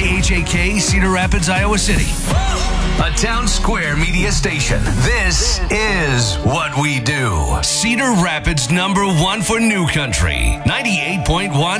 KHAK, Cedar Rapids, Iowa City. A Town Square media station. This is what we do. Cedar Rapids #1 for New Country. 98.1